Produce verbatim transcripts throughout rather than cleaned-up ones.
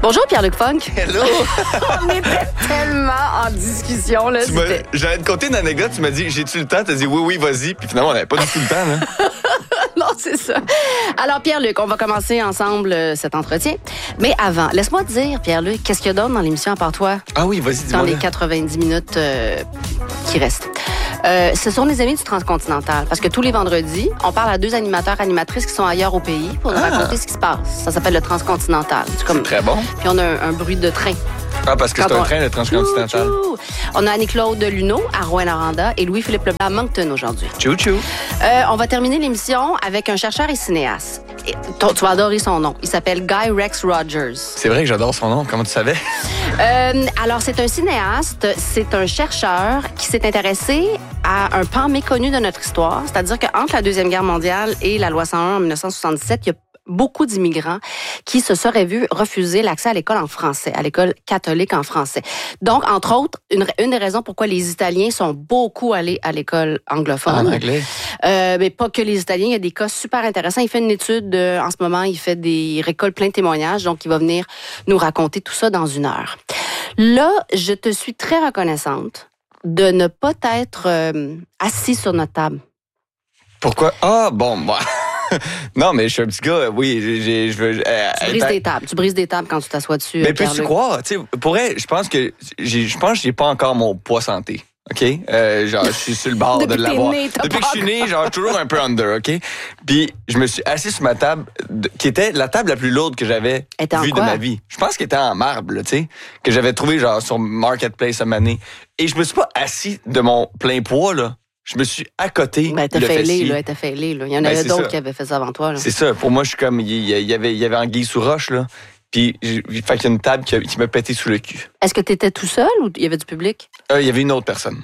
Bonjour Pierre-Luc Funk. Hello! On était tellement en discussion. Là, j'allais te conter une anecdote, tu m'as dit, j'ai-tu le temps? Tu as dit oui, oui, vas-y. Puis finalement, on n'avait pas du tout le temps. Là. Non, c'est ça. Alors Pierre-Luc, on va commencer ensemble euh, cet entretien. Mais avant, laisse-moi te dire, Pierre-Luc, qu'est-ce qu'il y a d'autre dans l'émission à part toi? Ah oui, vas-y, dis-moi. Dans les quatre-vingt-dix minutes euh, qui restent. Euh, ce sont les amis du Transcontinental. Parce que tous les vendredis, on parle à deux animateurs, animatrices qui sont ailleurs au pays pour nous ah. raconter ce qui se passe. Ça s'appelle le Transcontinental. C'est, comme... c'est très bon. Puis on a un, un bruit de train. Ah, parce que Quand c'est un on... train, le Transcontinental. Tchou, tchou. On a Annie-Claude Luneau à Rouyn-Noranda et Louis-Philippe Leblanc à Moncton aujourd'hui. Tchou, tchou. Euh, on va terminer l'émission avec un chercheur et cinéaste. Et, tu vas adorer son nom. Il s'appelle Guy Rex Rogers. C'est vrai que j'adore son nom. Comment tu savais? Euh, alors, c'est un cinéaste, c'est un chercheur qui s'est intéressé à un pan méconnu de notre histoire. C'est-à-dire qu'entre la Deuxième Guerre mondiale et la loi cent un en dix-neuf cent soixante-dix-sept, il y a beaucoup d'immigrants qui se seraient vus refuser l'accès à l'école en français, à l'école catholique en français. Donc, entre autres, une, une des raisons pourquoi les Italiens sont beaucoup allés à l'école anglophone. En anglais. Euh, mais pas que les Italiens, il y a des cas super intéressants. Il fait une étude, euh, en ce moment, il fait des il récolte plein de témoignages, donc il va venir nous raconter tout ça dans une heure. Là, je te suis très reconnaissante de ne pas être euh, assis sur notre table. Pourquoi? Ah, bon, moi... Non, mais je suis un petit gars, oui, j'ai, je veux... Euh, tu brises des tables, tu brises des tables quand tu t'assois dessus. Mais peux-tu croire, tu sais, pour vrai, je pense que j'ai, je pense que j'ai pas encore mon poids santé, OK? Euh, genre, je suis sur le bord de l'avoir. Né, Depuis que je suis né, genre, je suis toujours un peu under, OK? Puis, je me suis assis sur ma table, de, qui était la table la plus lourde que j'avais vue de ma vie. Je pense qu'elle était en marbre, tu sais, que j'avais trouvé, genre, sur Marketplace à Mané. Et je me suis pas assis de mon plein poids, là. Je me suis à côté ben, t'as le fait fessier. Là, t'as fait là. Il y en avait ben, d'autres ça. Qui avaient fait ça avant toi. Là. C'est ça. Pour moi, je suis comme... Il y, y avait, il y avait Anguille sous roche, là. Puis, fait qu'il y a une table qui, qui m'a pété sous le cul. Est-ce que t'étais tout seul ou il y avait du public? Euh, il y avait une autre personne.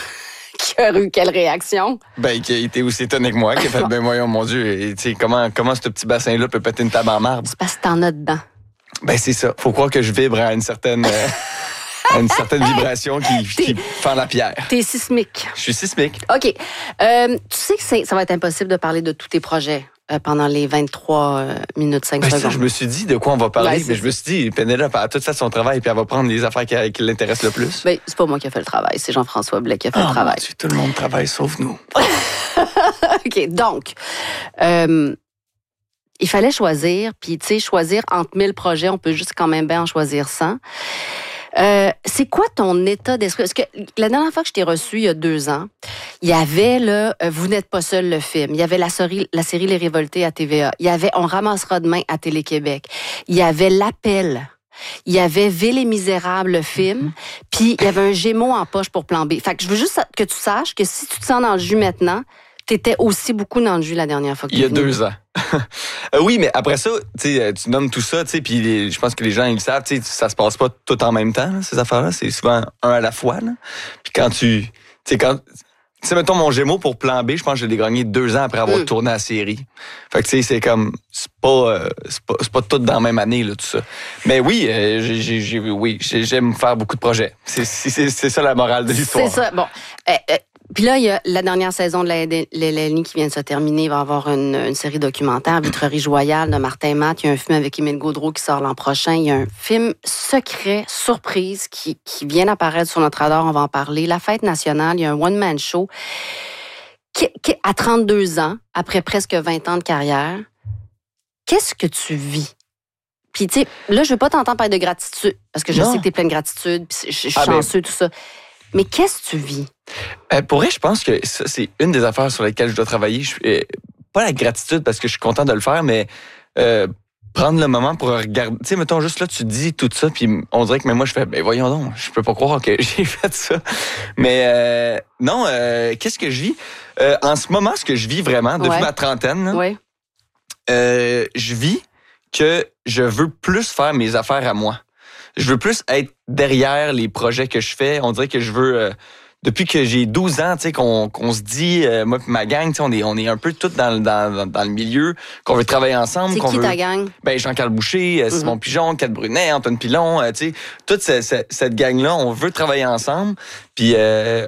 Qui a eu quelle réaction? Ben, qui a été aussi étonné que moi, qui a fait, ben voyons, mon Dieu, tu sais, comment, comment ce petit bassin-là peut péter une table en marbre? C'est parce que t'en as dedans. Ben, c'est ça. Faut croire que je vibre à une certaine... Euh... une certaine vibration qui, qui fend la pierre. T'es sismique. Je suis sismique. OK. Euh, tu sais que c'est, ça va être impossible de parler de tous tes projets euh, pendant les vingt-trois euh, minutes cinq ben secondes. Ça, je me suis dit de quoi on va parler, ouais, mais je me suis dit, Pénélope a tout fait son travail puis elle va prendre les affaires qui, qui l'intéressent le plus. Ben, c'est pas moi qui ai fait le travail, c'est Jean-François Blais qui a fait oh, le travail. Mon Dieu, tout le monde travaille sauf nous. OK, donc... Euh, il fallait choisir, puis tu sais, choisir entre mille projets, on peut juste quand même bien en choisir cent. Euh, c'est quoi ton état d'esprit? Parce que la dernière fois que je t'ai reçu, il y a deux ans, il y avait là, Vous n'êtes pas seul, le film. Il y avait la série, la série Les Révoltés à T V A. Il y avait On ramassera demain à Télé-Québec. Il y avait L'Appel. Il y avait Ville et Misérable, le film. Mm-hmm. Puis il y avait un Gémeaux en poche pour Plan B. Fait que je veux juste que tu saches que si tu te sens dans le jus maintenant, t'étais aussi beaucoup dans le jus la dernière fois que il y a deux ans. euh, oui, mais après ça, tu nommes tout ça, puis je pense que les gens, ils le savent, ça se passe pas tout en même temps, là, ces affaires-là. C'est souvent un à la fois. Puis quand tu... Tu sais, quand... Tu sais, mettons, mon Gémeaux pour Plan B, je pense que je l'ai gagné deux ans après avoir mm. tourné la série. Fait que, tu sais, c'est comme... C'est pas, euh, c'est pas, c'est pas tout dans la même année, là, tout ça. Mais oui, euh, j'ai, j'ai, oui j'aime faire beaucoup de projets. C'est, c'est, c'est ça la morale de l'histoire. C'est ça. Bon. Euh, euh, Puis là, il y a la dernière saison de la L L N I qui vient de se terminer. Il va y avoir une, une série documentaire, Vitrerie Joyale, de Martin Matt. Il y a un film avec Émile Gaudreau qui sort l'an prochain. Il y a un film secret, surprise, qui, qui vient d'apparaître sur notre radar. On va en parler. La Fête nationale, il y a un one-man show. Qui, qui, à trente-deux ans, après presque vingt ans de carrière, qu'est-ce que tu vis? Puis, tu sais, là, je veux pas t'entendre parler de gratitude, parce que je non. sais que t'es plein de gratitude, puis je suis ah chanceux, ben... tout ça. Mais qu'est-ce que tu vis? Euh, pour vrai, je pense que ça, c'est une des affaires sur lesquelles je dois travailler. Je, euh, pas la gratitude, parce que je suis content de le faire, mais euh, prendre le moment pour regarder. Tu sais, mettons, juste là, tu dis tout ça, puis on dirait que même moi, je fais, ben voyons donc, je peux pas croire que j'ai fait ça. Mais euh, non, euh, qu'est-ce que je vis? Euh, en ce moment, ce que je vis vraiment, depuis ouais. ma trentaine, là, ouais. euh, je vis que je veux plus faire mes affaires à moi. Je veux plus être derrière les projets que je fais. On dirait que je veux... Euh, depuis que j'ai douze ans, tu sais, qu'on, qu'on se dit, euh, moi et ma gang, tu sais, on est, on est un peu tous dans, dans, dans le milieu, qu'on veut travailler ensemble. C'est qu'on qui veut... ta gang? Ben, Jean-Carl Boucher, mm-hmm. Simon Pigeon, Kat Brunet, Antoine Pilon, euh, tu sais, toute cette, cette, cette gang-là, on veut travailler ensemble. Puis, euh,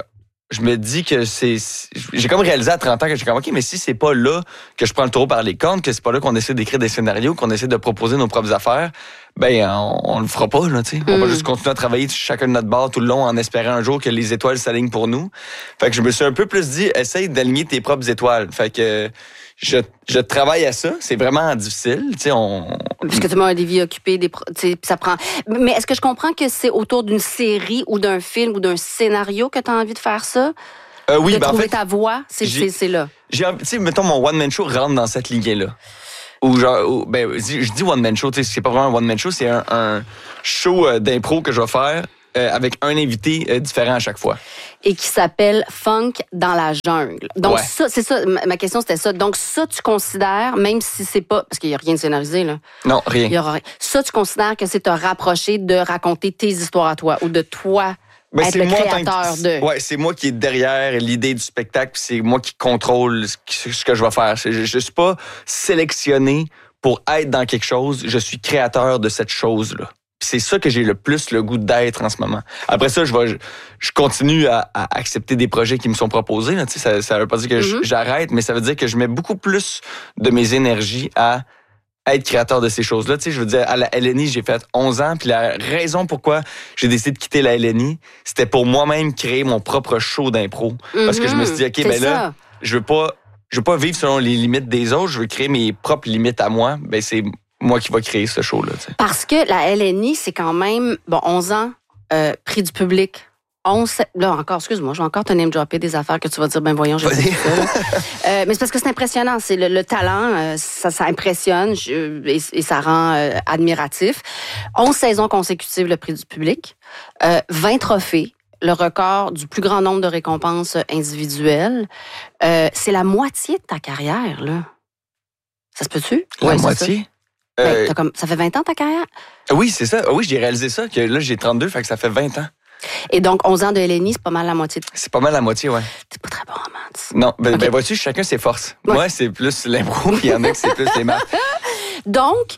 je me dis que c'est... J'ai comme réalisé à trente ans que j'ai comme, OK, mais si c'est pas là que je prends le taureau par les cornes, que c'est pas là qu'on essaie d'écrire des scénarios, qu'on essaie de proposer nos propres affaires, ben on, on le fera pas, là, tu sais. Mm. On va juste continuer à travailler chacun de notre bord tout le long en espérant un jour que les étoiles s'alignent pour nous. Fait que je me suis un peu plus dit, essaye d'aligner tes propres étoiles. Fait que je, je travaille à ça. C'est vraiment difficile, tu sais. On... Parce que tout le monde a des vies occupées, des, ça prend... Mais est-ce que je comprends que c'est autour d'une série ou d'un film ou d'un scénario que tu as envie de faire ça? Euh, oui, de ben trouver en fait, ta voix, c'est, c'est, c'est là. Tu sais, mettons, mon one-man show rentre dans cette lignée-là. Ou genre, ou, ben, je dis one-man show, tu sais, c'est pas vraiment un one-man show, c'est un, un show euh, d'impro que je vais faire euh, avec un invité euh, différent à chaque fois. Et qui s'appelle Funk dans la jungle. Donc ouais. ça, c'est ça, ma question c'était ça. Donc ça, tu considères, même si c'est pas, parce qu'il y a rien de scénarisé, là. Non, rien. Il y aura rien. Ça, tu considères que c'est te rapprocher de raconter tes histoires à toi ou de toi ben, être c'est le moi créateur que, de... Ouais, c'est moi qui est derrière l'idée du spectacle, c'est moi qui contrôle ce, ce que je vais faire. Je, je, je suis pas sélectionné pour être dans quelque chose, je suis créateur de cette chose-là. Puis c'est ça que j'ai le plus le goût d'être en ce moment. Après ça, je vais, je, je continue à, à accepter des projets qui me sont proposés. Là. Tu sais, ça, ça veut pas dire que mm-hmm. j'arrête, mais ça veut dire que je mets beaucoup plus de mes énergies à être créateur de ces choses-là. Tu sais, je veux dire, à la L N I, j'ai fait onze ans, puis la raison pourquoi j'ai décidé de quitter la L N I, c'était pour moi-même créer mon propre show d'impro. Mm-hmm. Parce que je me suis dit, OK, c'est ben ça. là, je veux pas, je veux pas vivre selon les limites des autres, je veux créer mes propres limites à moi. Ben c'est moi qui va créer ce show-là. Tu sais. Parce que la L N I, c'est quand même, bon, onze ans, euh, prix du public. onze, là encore, excuse-moi, je vais encore te name-dropper des affaires que tu vas dire, ben voyons, j'ai fait ça. euh, mais c'est parce que c'est impressionnant, c'est le, le talent, euh, ça, ça impressionne je, et, et ça rend euh, admiratif. onze saisons consécutives, le prix du public, euh, vingt trophées, le record du plus grand nombre de récompenses individuelles. Euh, c'est la moitié de ta carrière, là. Ça se peut-tu? La ouais, moitié? Ben, euh... t'as comme, ça fait vingt ans ta carrière? Oui, c'est ça. Oui, j'ai réalisé ça, que là, j'ai trente-deux, fait que ça fait vingt ans. Et donc, onze ans de L N I, c'est pas mal la moitié. De... C'est pas mal la moitié, ouais. C'est pas très bon, Mans. Non, ben, okay. ben vois-tu, chacun ses forces. Ouais. Moi, c'est plus l'impro, puis il y en a qui c'est plus les maths. Donc,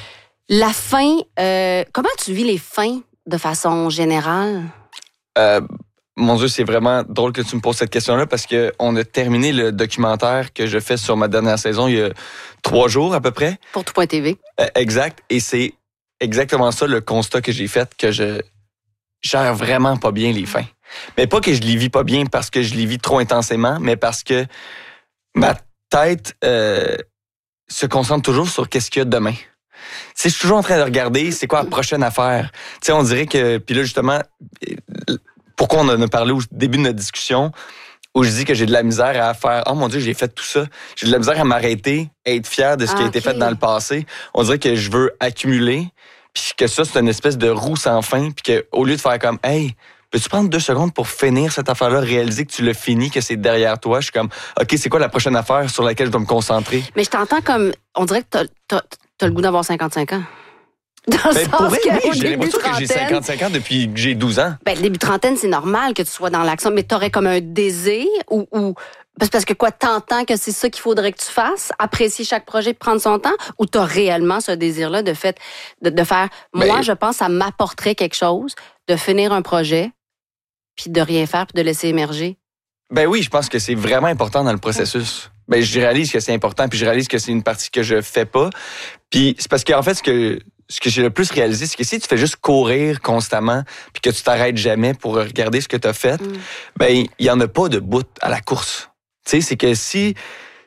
la fin, euh, comment tu vis les fins de façon générale? Euh, mon Dieu, c'est vraiment drôle que tu me poses cette question-là parce que on a terminé le documentaire que je fais sur ma dernière saison il y a trois jours à peu près. Pour tout point T V. Euh, exact. Et c'est exactement ça le constat que j'ai fait, que je gère vraiment pas bien les fins. Mais pas que je les vis pas bien parce que je les vis trop intensément, mais parce que ma tête euh, se concentre toujours sur qu'est-ce qu'il y a demain. Tu sais, je suis toujours en train de regarder c'est quoi la prochaine affaire. Tu sais, on dirait que... Puis là, justement, pourquoi on en a parlé au début de notre discussion, où je dis que j'ai de la misère à faire « Oh mon Dieu, j'ai fait tout ça. » J'ai de la misère à m'arrêter, à être fier de ce ah, qui a été okay. fait dans le passé. On dirait que je veux accumuler, puis que ça, c'est une espèce de roue sans fin, puis qu'au lieu de faire comme « Hey, peux-tu prendre deux secondes pour finir cette affaire-là, réaliser que tu l'as fini, que c'est derrière toi? » Je suis comme « OK, c'est quoi la prochaine affaire sur laquelle je dois me concentrer? » Mais je t'entends comme... On dirait que t'as, t'as, t'as le goût d'avoir cinquante-cinq ans. Dans le ben, sens pour vrai, que, oui, j'ai l'impression que j'ai cinquante-cinq ans depuis que j'ai douze ans. Ben, le début de trentaine, c'est normal que tu sois dans l'action, mais t'aurais comme un désir ou... ou... Parce que quoi, t'entends que c'est ça qu'il faudrait que tu fasses, apprécier chaque projet, prendre son temps, ou t'as réellement ce désir-là de fait, de, de faire, ben, moi, je pense, ça m'apporterait quelque chose de finir un projet, puis de rien faire, puis de laisser émerger? Ben oui, je pense que c'est vraiment important dans le processus. Ben, je réalise que c'est important, puis je réalise que c'est une partie que je fais pas. Puis c'est parce qu'en fait, ce que ce que j'ai le plus réalisé, c'est que si tu fais juste courir constamment, puis que tu t'arrêtes jamais pour regarder ce que tu as fait, mm. ben il y en a pas de bout à la course. Tu sais, c'est que si...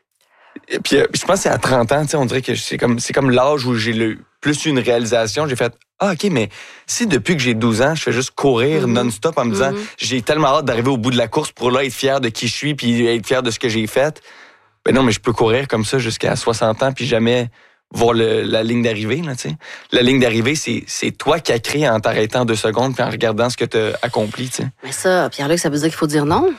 Puis je pense que c'est à trente ans, tu sais, on dirait que c'est comme, c'est comme l'âge où j'ai le plus une réalisation. J'ai fait, ah, OK, mais si depuis que j'ai douze ans, je fais juste courir mm-hmm. non-stop en me disant, mm-hmm. j'ai tellement hâte d'arriver au bout de la course pour là être fier de qui je suis puis être fier de ce que j'ai fait. Ben non, mais je peux courir comme ça jusqu'à soixante ans puis jamais voir le, la ligne d'arrivée, là, tu sais. La ligne d'arrivée, c'est, c'est toi qui as créé en t'arrêtant deux secondes puis en regardant ce que tu as accompli, tu sais. Mais ça, Pierre-Luc, ça veut dire qu'il faut dire non?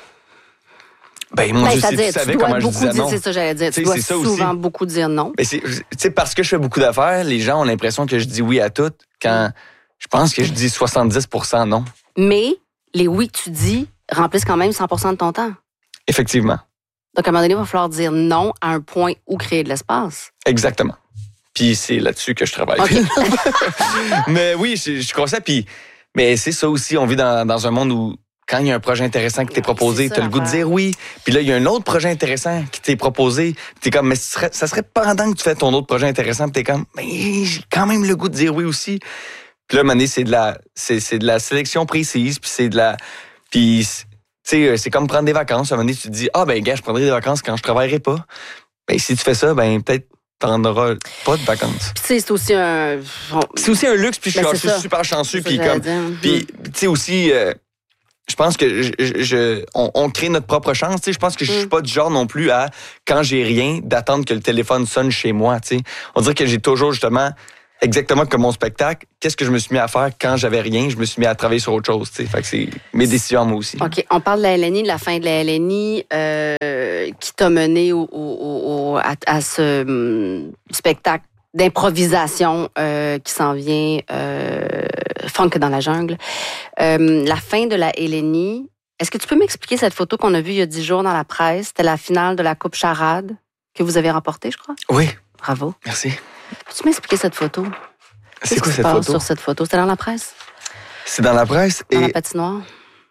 Ben, mon ben, Dieu, si dire, tu savais tu dois comment je beaucoup disais dire, non. c'est ça, j'allais dire. Tu dois souvent aussi. beaucoup dire non. Ben, c'est, tu sais, parce que je fais beaucoup d'affaires, les gens ont l'impression que je dis oui à tout, quand je pense que je dis soixante-dix pour cent non. Mais les oui que tu dis remplissent quand même cent pour cent de ton temps. Effectivement. Donc, à un moment donné, il va falloir dire non à un point où créer de l'espace. Exactement. Puis c'est là-dessus que je travaille. Okay. Mais oui, je, je crois ça. Puis, mais c'est ça aussi, on vit dans, dans un monde où quand il y a un projet intéressant qui t'est Ouais, proposé, c'est ça, t'as le goût de l'affaire. dire oui. Puis là, il y a un autre projet intéressant qui t'est proposé. T'es comme, mais ce serait- ça serait pendant que tu fais ton autre projet intéressant, puis t'es comme, mais j'ai quand même le goût de dire oui aussi. Puis là, à un moment donné, c'est de la, c'est, c'est de la sélection précise, puis c'est de la, puis tu sais, c'est comme prendre des vacances. À un moment donné, tu te dis, ah ben gars, je prendrai des vacances quand je travaillerai pas. Ben si tu fais ça, ben peut-être t'en auras pas de vacances. Puis tu sais, c'est aussi un... bon, C'est aussi un luxe, puis je Ben, suis- c'est je suis ça. super chanceux, c'est puis ça que comme, j'allais dire. puis tu sais aussi. euh, Je pense que je, je- je- on, on crée notre propre chance. Tu sais, je pense que je suis Mm. pas du genre non plus à, quand j'ai rien, d'attendre que le téléphone sonne chez moi. Tu sais. On dirait que j'ai toujours justement, exactement comme mon spectacle, qu'est-ce que je me suis mis à faire quand j'avais rien? Je me suis mis à travailler sur autre chose. Tu sais. Fait que c'est mes décisions moi aussi. OK, on parle de la L N I, de la fin de la L N I, euh, qui t'a mené au, au- au- à, à ce hum, spectacle d'improvisation euh, qui s'en vient, euh, Funk dans la jungle. Euh, la fin de la L N I, est-ce que tu peux m'expliquer cette photo qu'on a vue il y a dix jours dans la presse? C'était la finale de la Coupe Charade que vous avez remportée, je crois. Oui, Bravo. merci. Peux-tu m'expliquer cette photo? C'est Qu'est-ce quoi qui se cette passe photo? sur cette photo? C'était dans la presse? C'est dans la presse Dans la et patinoire?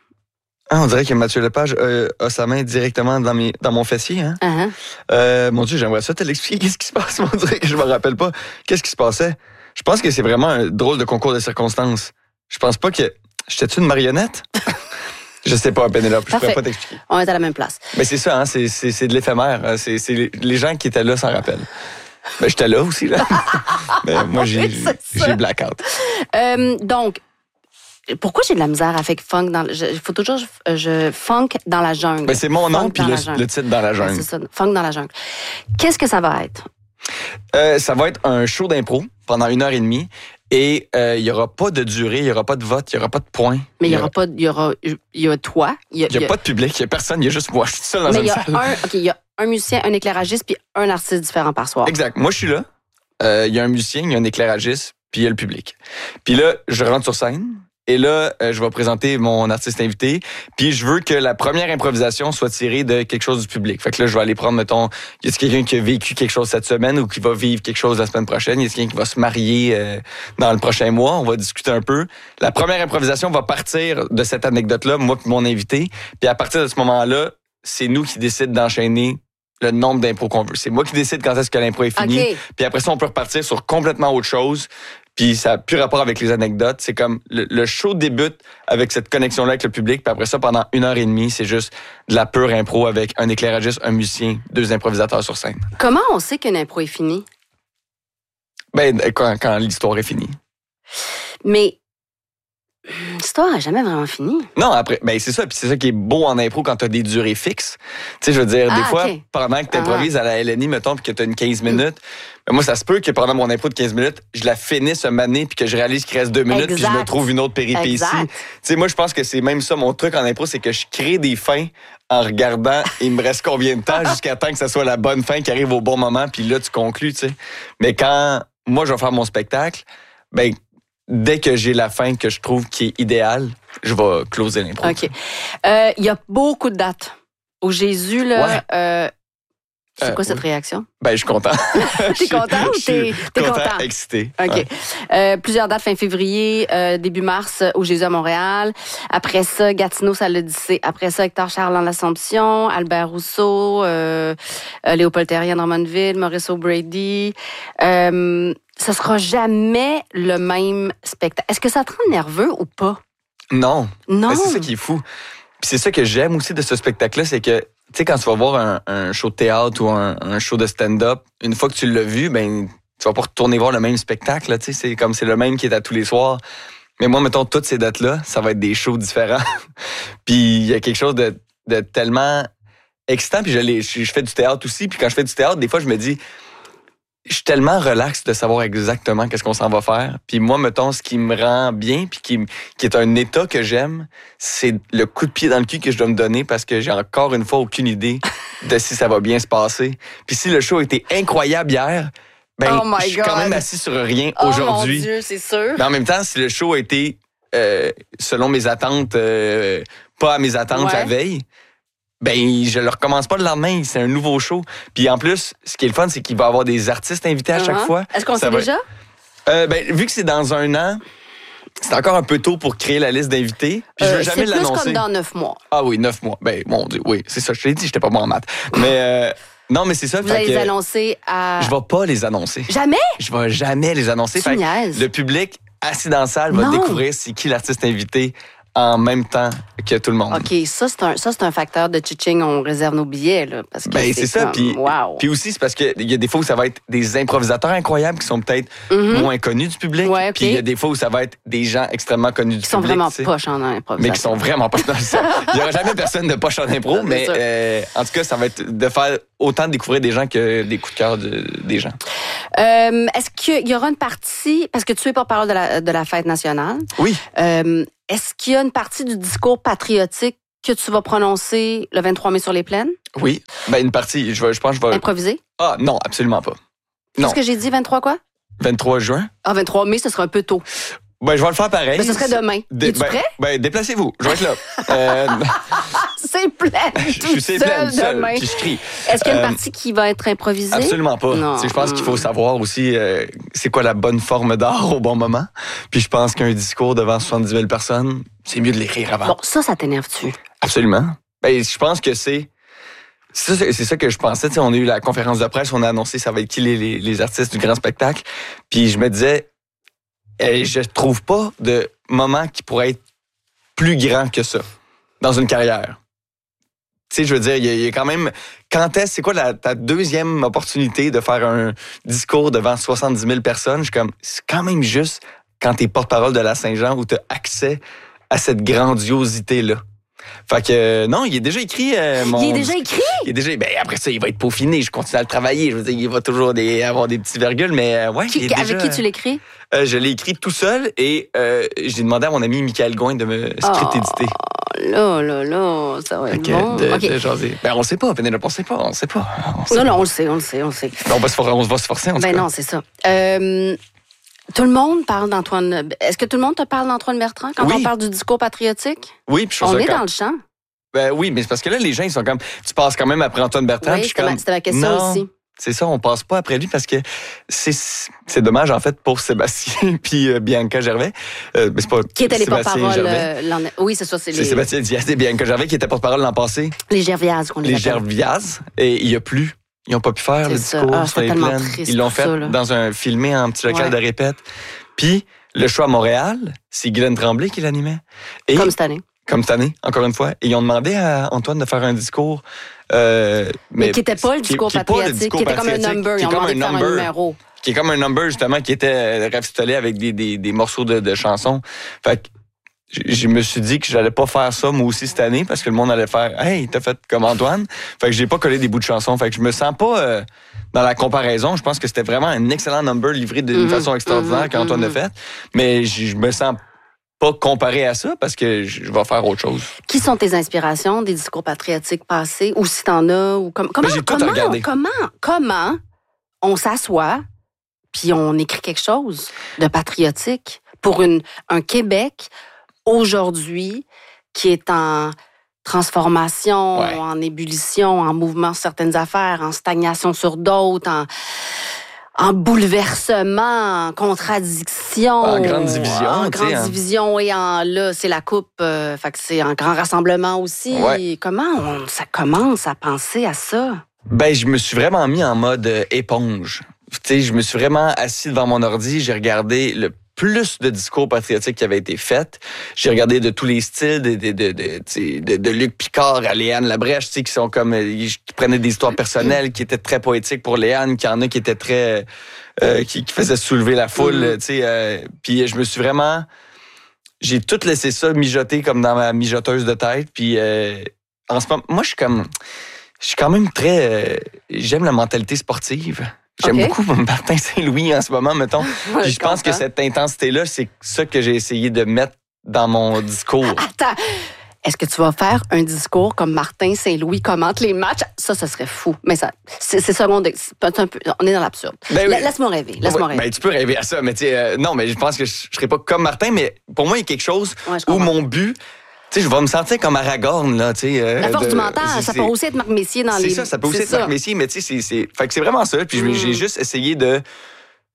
ah, on dirait que Mathieu Lepage euh, a sa main directement dans, mes, dans mon fessier. Hein? Uh-huh. Euh, mon Dieu, j'aimerais ça te l'expliquer. Qu'est-ce qui se passe? On dirait que je me rappelle pas. Qu'est-ce qui se passait? Je pense que c'est vraiment un drôle de concours de circonstances. Je pense pas que... J'étais-tu une marionnette? Je sais pas, Pénélope. Je Parfait. pourrais pas t'expliquer. On est à la même place. Mais c'est ça, hein, c'est, c'est, c'est de l'éphémère. C'est, c'est les, les gens qui étaient là s'en rappellent. Ben, j'étais là aussi, là. Mais moi, j'ai, Oui, c'est ça. j'ai blackout. Euh, donc, pourquoi j'ai de la misère avec funk dans le... Il faut toujours... Je, je- funk dans la jungle. Ben, c'est mon nom, Funk puis dans le, la jungle. le titre dans la Ouais, jungle. c'est ça, funk dans la jungle. Qu'est-ce que ça va être? Euh, ça va être un show d'impro pendant une heure et demie. Et euh, il y aura pas de durée, il y aura pas de vote, il y aura pas de points. Mais il y aura pas... Il y aura... Il y a toi. Il y a, Il y a pas de public, il y a personne, il y a juste moi. Je suis seul dans mais une il y a salle. un... OK, il y a un musicien, un éclairagiste, puis un artiste différent par soir. Exact. Moi, je suis là. Euh, Il y a un musicien, il y a un éclairagiste, puis il y a le public. Puis là, je rentre sur scène. Et là, euh, je vais présenter mon artiste invité. Puis je veux que la première improvisation soit tirée de quelque chose du public. Fait que là, je vais aller prendre, mettons, y a quelqu'un qui a vécu quelque chose cette semaine ou qui va vivre quelque chose la semaine prochaine? Y a quelqu'un qui va se marier euh, dans le prochain mois? On va discuter un peu. La première improvisation va partir de cette anecdote-là, moi puis mon invité. Puis à partir de ce moment-là, c'est nous qui décidons d'enchaîner le nombre d'impros qu'on veut. C'est moi qui décide quand est-ce que l'impro est fini. OK. Puis après ça, on peut repartir sur complètement autre chose. Puis ça n'a plus rapport avec les anecdotes. C'est comme le, le show débute avec cette connexion-là avec le public. Puis après ça, pendant une heure et demie, c'est juste de la pure impro avec un éclairagiste, un musicien, deux improvisateurs sur scène. Comment on sait qu'une impro est finie? Ben, quand, quand l'histoire est finie. Mais l'histoire n'a jamais vraiment fini. Non, après, ben c'est ça. Puis c'est ça qui est beau en impro quand t'as des durées fixes. Tu sais, je veux dire, des Ah, fois, ok. pendant que t'improvises à la L N I, mettons, puis que t'as une quinze minutes, ben moi, ça se peut que pendant mon impro de quinze minutes, je la finisse un mané puis que je réalise qu'il reste deux minutes puis je me Exact. trouve une autre péripétie. Exact. Tu sais, moi, je pense que c'est même ça, mon truc en impro, c'est que je crée des fins en regardant il me reste combien de temps jusqu'à temps que ça soit la bonne fin qui arrive au bon moment puis là, tu conclus, tu sais. Mais quand moi, je vais faire mon spectacle, ben dès que j'ai la fin que je trouve qui est idéale, je vais closer l'impro. OK. Euh, Il y a beaucoup de dates. Au Jésus, là, Ouais. euh, c'est Euh, quoi cette oui. réaction? Ben, je suis content. T'es content ou Je suis t'es t'es content, content? excité. OK. Ouais. Euh, plusieurs dates fin février, euh, début mars euh, au Jésus à Montréal. Après ça, Gatineau, ça l'Odyssée. Après ça, Hector Charles en l'Assomption, Albert Rousseau, euh, euh, Léopold Terrien dans Drummondville, Maurice O'Brady. Euh, ça sera jamais le même spectacle. Est-ce que ça te rend nerveux ou pas? Non. Non. Ben, c'est ça qui est fou. Puis c'est ça que j'aime aussi de ce spectacle-là, c'est que, tu sais, quand tu vas voir un, un show de théâtre ou un, un show de stand-up, une fois que tu l'as vu, ben, tu vas pas retourner voir le même spectacle, là, tu sais, c'est comme c'est le même qui est à tous les soirs. Mais moi, mettons, toutes ces dates-là, ça va être des shows différents. Puis il y a quelque chose de, de tellement excitant. Puis je, l'ai- je, je fais du théâtre aussi. Puis quand je fais du théâtre, des fois, je me dis, je suis tellement relax de savoir exactement qu'est-ce qu'on s'en va faire. Puis moi, mettons, ce qui me rend bien, puis qui, qui est un état que j'aime, c'est le coup de pied dans le cul que je dois me donner parce que j'ai encore une fois aucune idée de si ça va bien se passer. Puis si le show a été incroyable hier, ben, Oh my je suis quand God. même assis sur rien Oh aujourd'hui. mon Dieu, c'est sûr. Mais en même temps, si le show a été euh, selon mes attentes, euh, pas à mes attentes Ouais. la veille, ben je le recommence pas le lendemain. C'est un nouveau show. Puis en plus, ce qui est le fun, c'est qu'il va y avoir des artistes invités à chaque Uh-huh. fois. Est-ce qu'on Ça sait va- déjà? Euh, ben, vu que c'est dans un an, c'est encore un peu tôt pour créer la liste d'invités. Puis je veux Euh, jamais c'est l'annoncer. plus comme dans neuf mois. Ah oui, neuf mois. Ben, mon Dieu, oui, c'est ça. Je te l'ai dit, j'étais pas bon en maths. Mais euh, non, mais c'est ça. Vous fait allez que les annoncer à... je vais pas les annoncer. Jamais? Je vais jamais les annoncer. Tu Fait que niaises. le public assis dans la salle va Non. découvrir c'est qui l'artiste invité en même temps que tout le monde. OK, ça, c'est un, ça, c'est un facteur de chiching. On réserve nos billets, là. Parce que Ben, c'est ça. comme, Puis, wow. puis aussi, c'est parce qu'il y a des fois où ça va être des improvisateurs incroyables qui sont peut-être Mhm. moins connus du public. Ouais, ok. Puis il y a des fois où ça va être des gens extrêmement connus du Qui sont public. vraiment tu sais. poches en improvisation. Mais qui sont vraiment pas dans le son. Il n'y aura jamais personne de poche en impro, C'est mais ça. euh, en tout cas, ça va être de faire autant découvrir des gens que des coups de cœur de, des gens. Euh, est-ce qu'il y aura une partie, parce que tu es porte-parole de la, de la fête nationale, Oui. euh, est-ce qu'il y a une partie du discours patriotique que tu vas prononcer le vingt-trois mai sur les plaines? Oui. Ben, une partie, je, vais, je pense que je vais. Improvisé? Ah, non, absolument pas. Non. Qu'est-ce que j'ai dit, vingt-trois quoi? vingt-trois juin. Ah, vingt-trois mai, ce sera un peu tôt. Ben, je vais le faire pareil. Mais ce serait demain. Dé- Es-tu ben, prêt? Ben, déplacez-vous. Je vais être là. Euh, C'est plein, je tout suis c'est seul plein, seul, demain. puis je crie. Est-ce qu'il y a une Euh, partie qui va être improvisée? Absolument pas. Non. Tu sais, je pense qu'il faut savoir aussi euh, c'est quoi la bonne forme d'art au bon moment. Puis je pense qu'un discours devant soixante-dix mille personnes, c'est mieux de l'écrire avant. Bon, ça, ça t'énerve-tu? Absolument. Ben, je pense que c'est... C'est ça, c'est ça que je pensais. Tu sais, on a eu la conférence de presse, on a annoncé ça va être qui les, les, les artistes du grand spectacle. Puis je me disais, eh, je trouve pas de moment qui pourrait être plus grand que ça dans une carrière. Tu sais, je veux dire, il y, a- il y a quand même... Quand est-ce, c'est quoi la, ta deuxième opportunité de faire un discours devant soixante-dix mille personnes? Je suis comme, c'est quand même juste quand t'es porte-parole de la Saint-Jean où t'as accès à cette grandiosité-là. Fait que, euh, non, il est déjà écrit, euh, mon... Il est déjà écrit? Il est déjà... Ben, après ça, il va être peaufiné. Je continue à le travailler. Je veux dire, il va toujours des, avoir des petits virgules, mais euh, ouais, Qui- il est avec déjà... qui tu l'écris? Euh, je l'ai écrit tout seul et euh, j'ai demandé à mon ami Michael Gouin de me script-éditer. Oh, là, là, là, ça va Fait être que, bon. de, OK. de jaser. Ben, on sait pas, Pénélope, on sait pas, on sait pas. On sait Non, pas. non, on le sait, on le sait, on le sait. Ben, on va se for- on va se forcer, en tout Ben cas. non, c'est ça. Euh, tout le monde parle d'Antoine... Est-ce que tout le monde te parle d'Antoine Bertrand quand Oui. on parle du discours patriotique? Oui, puis je trouve On ça est quand- dans le champ. Ben oui, mais c'est parce que là, les gens, ils sont comme... Tu passes quand même après Antoine Bertrand. Oui, puis je suis c'était ma, comme, c'était ma question non, aussi. c'est ça, on passe pas après lui parce que c'est c'est dommage, en fait, pour Sébastien puis euh, Bianca Gervais. Euh, mais c'est pas Qui étaient les Sébastien porte-paroles? Gervais. euh, l'an- oui, c'est ça, c'est C'est les, Sébastien Diaz et Bianca Gervais qui étaient porte-parole l'an passé. les Gerviases qu'on les, Les appelle. Gervias. Et il y a plus. Ils n'ont pas pu faire C'est le ça. discours Ah, sur c'était les tellement plaines. triste Ils l'ont pour fait ça, là. dans un filmé en petit local Ouais. de répète. Puis, le show à Montréal, c'est Guylaine Tremblay qui l'animait. Et, Comme cette année. comme cette année, encore une fois. Et ils ont demandé à Antoine de faire un discours... Euh, Mais, qui n'était pas le qui- discours qui est pas le patriotique, discours qui était comme un patriotique, number. qui Ils est ont comme demandé de un faire un number. numéro. Qui est comme un number, justement, qui était rafistolé avec des, des, des morceaux de, de chansons. Fait que je, je me suis dit que j'allais pas faire ça, moi aussi, cette année, parce que le monde allait faire « Hey, t'as fait comme Antoine ». Fait que j'ai pas collé des bouts de chansons. Fait que je me sens pas... euh, dans la comparaison, je pense que c'était vraiment un excellent number livré d'une Mhm, façon extraordinaire mhm, qu'Antoine a mhm. fait. Mais je, je me sens pas comparé à ça parce que je, je vais faire autre chose. Qui sont tes inspirations des discours patriotiques passés, ou si t'en as, ou comme, comment, j'ai tout comment, regardé. comment, comment on s'assoit puis on écrit quelque chose de patriotique pour une, un Québec aujourd'hui qui est en transformation, Ouais. en ébullition, en mouvement sur certaines affaires, en stagnation sur d'autres, en, en bouleversement, en contradiction. En grande division, En tu sais, grande hein. division et en, là, c'est la coupe, euh, fait que c'est en grand rassemblement aussi. Ouais. Comment on, ça commence à penser à ça? Ben, je me suis vraiment mis en mode euh, éponge. Tu sais, je me suis vraiment assis devant mon ordi, j'ai regardé le plus de discours patriotiques qui avaient été faits. J'ai regardé de tous les styles, de, de, de, de, tu sais, de, de Luc Picard à Léane Labrèche, tu sais, qui sont comme, euh, qui prenaient des histoires personnelles, qui étaient très poétiques pour Léane, qu'il y en a qui étaient très, euh, qui, qui faisaient soulever la foule, Mm-hmm. tu sais. Euh, puis je me suis vraiment, j'ai tout laissé ça mijoter comme dans ma mijoteuse de tête. Puis euh, en ce moment, moi, je suis comme, je suis quand même très, euh, j'aime la mentalité sportive. J'aime Ok. beaucoup Martin Saint-Louis en ce moment, mettons. Puis je pense que comprends. cette intensité-là, c'est ça que j'ai essayé de mettre dans mon discours. Attends, est-ce que tu vas faire un discours comme Martin Saint-Louis commente les matchs? Ça, ce serait fou. Mais ça, c'est, c'est secondaire. C'est un peu, on est dans l'absurde. Ben oui. La- Laisse-moi rêver. Laisse-moi Ouais, rêver. ben, tu peux rêver à ça, mais tu sais, euh, non, mais je pense que je, je serais pas comme Martin, mais pour moi, il y a quelque chose Ouais, je où comprends. mon but, tu sais, je vais me sentir comme Aragorn, là, tu sais. euh, La force de- du mental, c'est- ça c'est- peut aussi être Marc Messier dans C'est les... ça, ça peut aussi c'est être Marc ça. Messier, mais tu sais, c'est, c'est, fait que c'est vraiment ça. Puis Mm. j'ai juste essayé de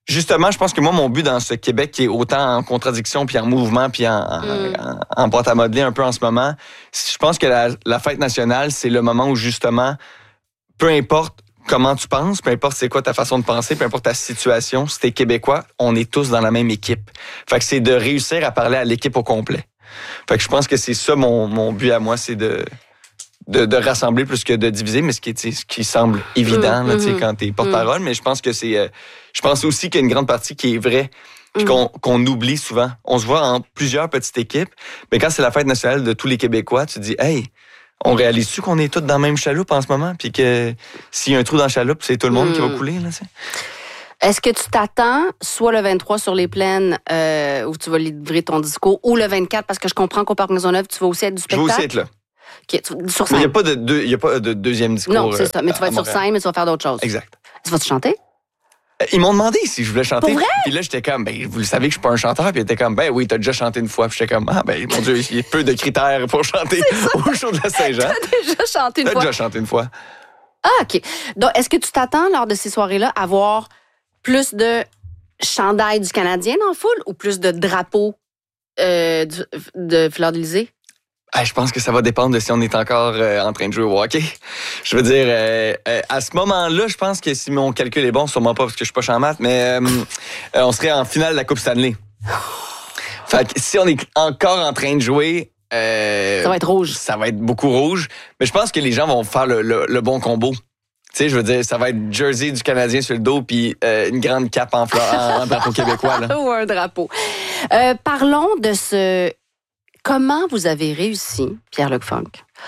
Justement, je pense que moi, mon but dans ce Québec qui est autant en contradiction, puis en mouvement, puis en, mm. en, en boîte à modeler un peu en ce moment, je pense que la, la fête nationale, c'est le moment où justement, peu importe comment tu penses, peu importe c'est quoi ta façon de penser, peu importe ta situation, si t'es Québécois, on est tous dans la même équipe. Fait que c'est de réussir à parler à l'équipe au complet. Fait que je pense que c'est ça mon, mon but à moi, c'est de... De, de rassembler plus que de diviser, mais ce qui, ce qui semble évident là, mm-hmm. quand t'es porte-parole, mm. mais je pense que c'est... Euh, je pense aussi qu'il y a une grande partie qui est vraie, puis mm. qu'on, qu'on oublie souvent. On se voit en plusieurs petites équipes, mais quand c'est la fête nationale de tous les Québécois, tu te dis « Hey, on réalise-tu qu'on est tous dans la même chaloupe en ce moment? » Puis que s'il y a un trou dans la chaloupe, c'est tout le monde mm. qui va couler. Là, c'est... Est-ce que tu t'attends, soit le vingt-trois sur les plaines, euh, où tu vas livrer ton discours, ou le vingt-quatre, parce que je comprends qu'au Parc Maisonneuve, tu vas aussi être du spectacle? Je vais aussi être là. Okay, sur scène. Il n'y a pas de, deux, y a pas de deuxième discours. Non, c'est ça. Mais tu vas être sur scène, mais tu vas faire d'autres choses. Exact. Tu vas-tu chanter? Ils m'ont demandé si je voulais chanter. Pour vrai? Puis là, j'étais comme, ben, vous le savez que je suis pas un chanteur. Puis ils étaient comme, ben oui, t'as déjà chanté une fois. Puis j'étais comme, ah, ben, mon Dieu, il y a peu de critères pour chanter au show de la Saint-Jean. T'as déjà chanté une t'as fois? T'as déjà chanté une fois. Ah, OK. Donc, est-ce que tu t'attends, lors de ces soirées-là, à voir plus de chandails du Canadien dans la foule ou plus de drapeaux euh, de, de Fleur-de-Lysée? Ah, je pense que ça va dépendre de si on est encore euh, en train de jouer au hockey. Je veux dire, euh, euh, à ce moment-là, je pense que si mon calcul est bon, sûrement pas parce que je suis pas champ maths, mais euh, euh, on serait en finale de la Coupe Stanley. Fait que si on est encore en train de jouer... Euh, ça va être rouge. Ça va être beaucoup rouge. Mais je pense que les gens vont faire le, le, le bon combo. Tu sais, je veux dire, ça va être jersey du Canadien sur le dos puis euh, une grande cape en, fleur, en, en drapeau québécois. Là. Ou un drapeau. Euh, parlons de ce... Comment vous avez réussi, Pierre-Luc Funk,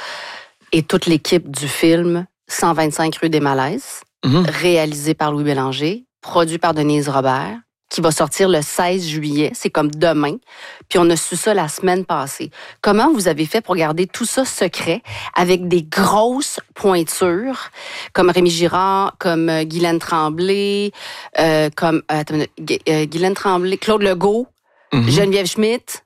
et toute l'équipe du film cent vingt-cinq rue des Malaises, mm-hmm. réalisé par Louis Bélanger, produit par Denise Robert, qui va sortir le seize juillet, c'est comme demain, puis on a su ça la semaine passée. Comment vous avez fait pour garder tout ça secret, avec des grosses pointures, comme Rémi Girard, comme euh, Guylaine Tremblay, euh, comme euh, attends, euh, Guylaine Tremblay, Claude Legault, mm-hmm. Geneviève Schmidt,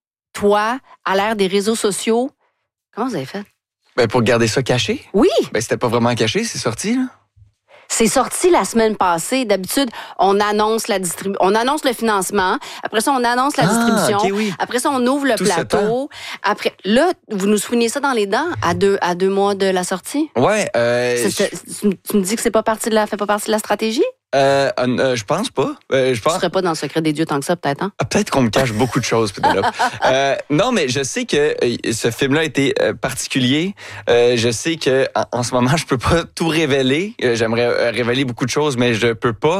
toi, à l'ère des réseaux sociaux, comment vous avez fait? Ben pour garder ça caché? Oui. Ben c'était pas vraiment caché, c'est sorti, là. C'est sorti la semaine passée. D'habitude, on annonce la distribu- on annonce le financement. Après ça, on annonce la ah, distribution. Okay, oui. Après ça, on ouvre le Tout plateau. Après, là, vous nous souvenez ça dans les dents à deux, à deux mois de la sortie? Ouais. Euh, c'est, c'est, tu, tu me dis que c'est pas partie de la, fait pas partie de la stratégie? Euh, euh, je pense pas. Euh, je pense... Tu serais pas dans le secret des dieux tant que ça, peut-être, hein? Ah, peut-être qu'on me cache beaucoup de choses, Pénélope. euh, non, mais je sais que euh, ce film-là a été euh, particulier. Euh, je sais que en, en ce moment, je peux pas tout révéler. Euh, j'aimerais euh, révéler beaucoup de choses, mais je peux pas.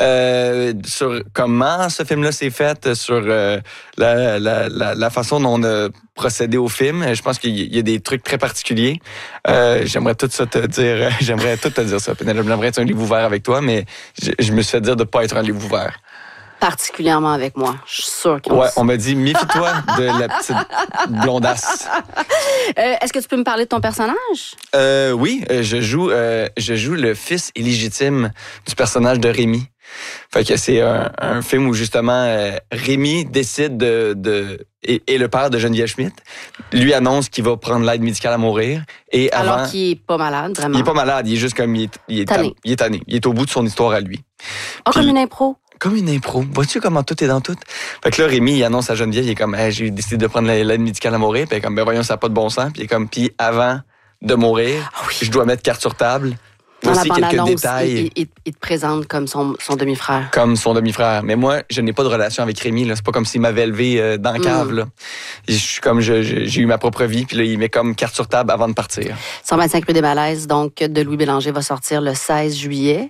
Euh, sur comment ce film-là s'est fait, sur euh, la, la, la, la façon dont on a procédé au film. Je pense qu'il y a des trucs très particuliers. Euh, j'aimerais tout ça te dire. J'aimerais tout te dire ça, Pénélope. J'aimerais être un livre ouvert avec toi, mais je, je me suis fait dire de ne pas être un livre ouvert. Particulièrement avec moi. Je suis sûre qu'on... Ouais, on m'a dit, méfie-toi de la petite blondasse. Euh, est-ce que tu peux me parler de ton personnage? Euh, oui, je joue, euh, je joue le fils illégitime du personnage de Rémi. Fait que c'est un, un film où justement euh, Rémi décide de, de et, et le père de Geneviève Schmidt lui annonce qu'il va prendre l'aide médicale à mourir. Et avant, alors qu'il est pas malade, vraiment. Il est pas malade, il est juste comme il est, il est tanné. Il est tanné. Il est au bout de son histoire à lui. Oh, comme une impro. Comme une impro. Vois-tu comment tout est dans tout? Fait que là, Rémi, il annonce à Geneviève, il est comme, hey, j'ai décidé de prendre l'aide médicale à mourir. Puis il est comme, ben voyons, ça n'a pas de bon sens. Puis il est comme, puis avant de mourir, oh oui. je dois mettre carte sur table. Dans Voici la quelques bande-annonce, détails. Il, il, il te présente comme son, son demi-frère. Comme son demi-frère. Mais moi, je n'ai pas de relation avec Rémi. Là. C'est pas comme s'il m'avait élevé euh, dans la cave. Mm. Là. Je suis comme, je, je, j'ai eu ma propre vie. Puis là, il met comme carte sur table avant de partir. cent vingt-cinq rue des Malaises, donc, de Louis Bélanger, va sortir le seize juillet.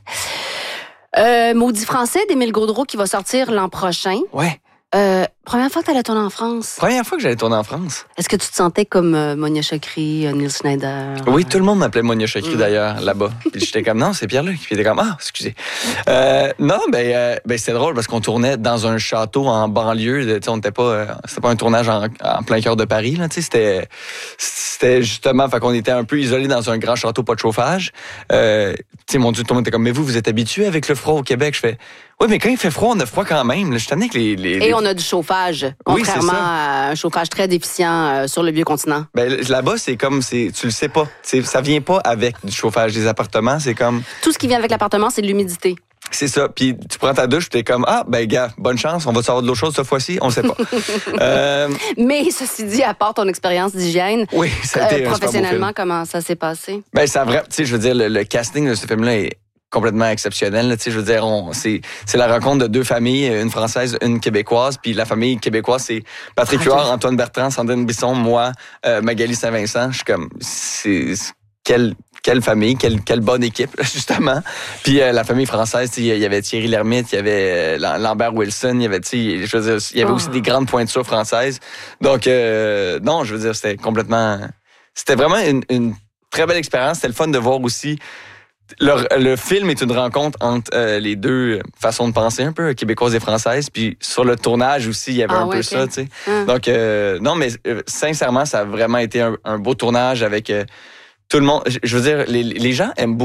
Euh, Maudit français d'Émile Gaudreault qui va sortir l'an prochain. Ouais. Euh, première fois que tu allais tourner en France? Première fois que j'allais tourner en France. Est-ce que tu te sentais comme euh, Monia Chokri, euh, Neil Schneider? Oui, tout le monde m'appelait Monia Chokri mm. d'ailleurs, là-bas. Puis j'étais comme, non, c'est Pierre-Luc. Puis il était comme, ah, excusez. Euh, non, ben, euh, ben c'était drôle parce qu'on tournait dans un château en banlieue. On n'était pas, euh, c'était pas un tournage en, en plein cœur de Paris. Là, c'était, c'était justement, fait qu'on était un peu isolés dans un grand château, pas de chauffage. Euh, tu sais, mon Dieu, tout le monde était comme, mais vous, vous êtes habitué avec le froid au Québec? Je fais, oui, mais quand il fait froid, on a froid quand même. Là, je t'en ai que les, les, les... Et on a du chauffage, contrairement oui, à un chauffage très déficient euh, sur le vieux continent. Ben, là-bas, c'est comme, c'est, tu le sais pas. C'est, ça vient pas avec du chauffage des appartements. C'est comme... Tout ce qui vient avec l'appartement, c'est de l'humidité. C'est ça. Puis tu prends ta douche, puis t'es comme, ah, ben gars, bonne chance, on va savoir de l'autre chose cette fois-ci, on sait pas. euh... Mais ceci dit, à part ton expérience d'hygiène, oui, ça a été euh, un professionnellement, comment ça s'est passé? Ben, ça vrai, tu sais, je veux dire, le, le casting de ce film-là est complètement exceptionnel. Tu sais, je veux dire, on, c'est, c'est la rencontre de deux familles, une française, une québécoise. Puis la famille québécoise, c'est Patrick Ah, Huard, Antoine Bertrand, Sandrine Bisson, moi, euh, Magali Saint-Vincent. Je suis comme, c'est, c'est quelle, quelle famille, quelle, quelle bonne équipe, justement. Puis euh, la famille française, il y avait Thierry Lhermitte, il y avait euh, Lambert Wilson, il y avait, tu sais, je veux dire, il y avait oh. aussi des grandes pointures françaises. Donc, euh, non, je veux dire, c'était complètement, c'était vraiment une, une très belle expérience. C'était le fun de voir aussi. Le, le film est une rencontre entre euh, les deux façons de penser, un peu québécoise et française. Puis sur le tournage aussi, il y avait ah, un ouais, peu okay. ça, tu sais. Hum. Donc, euh, non, mais euh, sincèrement, ça a vraiment été un, un beau tournage avec euh, tout le monde. Je, je veux dire, les, les gens aiment beaucoup.